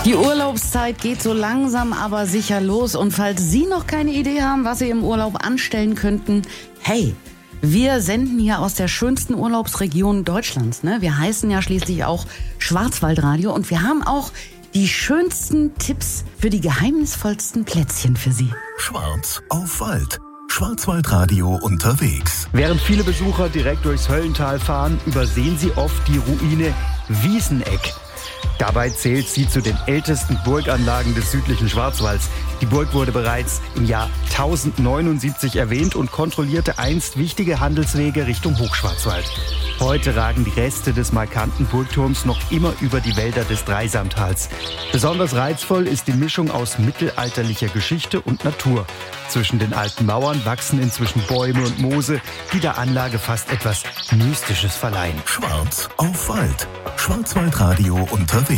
Die Urlaubszeit geht so langsam aber sicher los. Und falls Sie noch keine Idee haben, was Sie im Urlaub anstellen könnten, hey, wir senden hier aus der schönsten Urlaubsregion Deutschlands. Ne? Wir heißen ja schließlich auch Schwarzwaldradio und wir haben auch die schönsten Tipps für die geheimnisvollsten Plätzchen für Sie. Schwarz auf Wald. Schwarzwaldradio unterwegs. Während viele Besucher direkt durchs Höllental fahren, übersehen sie oft die Ruine Wieseneck. Dabei zählt sie zu den ältesten Burganlagen des südlichen Schwarzwalds. Die Burg wurde bereits im Jahr 1079 erwähnt und kontrollierte einst wichtige Handelswege Richtung Hochschwarzwald. Heute ragen die Reste des markanten Burgturms noch immer über die Wälder des Dreisamtals. Besonders reizvoll ist die Mischung aus mittelalterlicher Geschichte und Natur. Zwischen den alten Mauern wachsen inzwischen Bäume und Moose, die der Anlage fast etwas Mystisches verleihen. Schwarz auf Wald. Schwarzwaldradio unterwegs.